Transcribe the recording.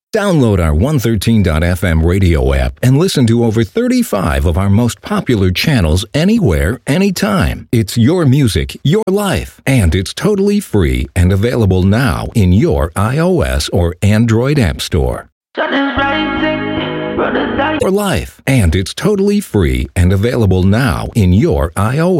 Download our 113.fm radio app and listen to over 35 of our most popular channels anywhere, anytime. It's your music, your life, and it's totally free and available now in your iOS or Android app store. For life, and it's totally free and available now in your iOS